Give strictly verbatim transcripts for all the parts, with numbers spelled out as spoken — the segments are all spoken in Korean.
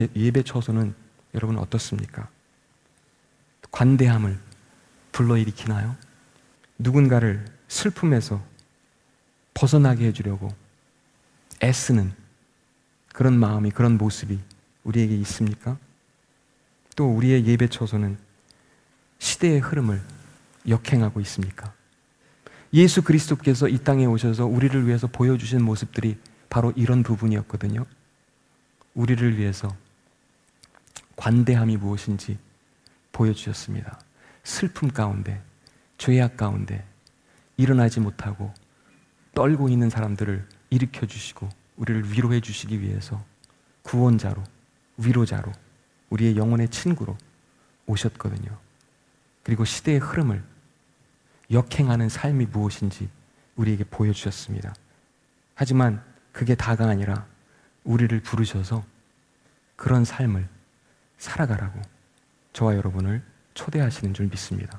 예배 처소는 여러분 어떻습니까? 관대함을 불러일으키나요? 누군가를 슬픔에서 벗어나게 해주려고 애쓰는 그런 마음이, 그런 모습이 우리에게 있습니까? 또 우리의 예배 처소는 시대의 흐름을 역행하고 있습니까? 예수 그리스도께서 이 땅에 오셔서 우리를 위해서 보여주신 모습들이 바로 이런 부분이었거든요. 우리를 위해서 관대함이 무엇인지 보여주셨습니다. 슬픔 가운데, 죄악 가운데 일어나지 못하고 떨고 있는 사람들을 일으켜 주시고 우리를 위로해 주시기 위해서 구원자로, 위로자로, 우리의 영혼의 친구로 오셨거든요. 그리고 시대의 흐름을 역행하는 삶이 무엇인지 우리에게 보여주셨습니다. 하지만 그게 다가 아니라 우리를 부르셔서 그런 삶을 살아가라고 저와 여러분을 초대하시는 줄 믿습니다.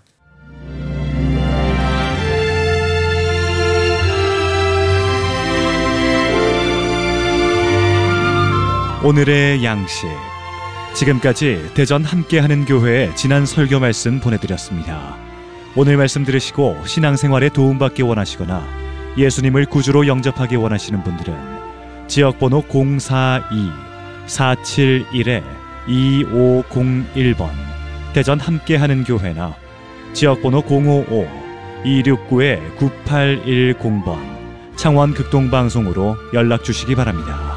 오늘의 양식, 지금까지 대전 함께하는 교회의 지난 설교 말씀 보내드렸습니다. 오늘 말씀 들으시고 신앙생활에 도움받기 원하시거나 예수님을 구주로 영접하기 원하시는 분들은 지역번호 공사이 사칠일 이오공일 번 대전 함께하는 교회나 지역번호 공오오 이육구 구팔일공 번 창원 극동방송으로 연락 주시기 바랍니다.